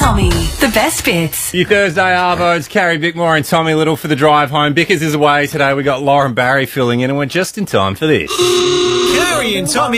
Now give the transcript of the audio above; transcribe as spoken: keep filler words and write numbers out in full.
Tommy, the best bits. Your Thursday Arvo, it's Carrie Bickmore and Tommy Little for the drive home. Bickers is away today. We got Lauren Barry filling in and we're just in time for this. Carrie and Tommy.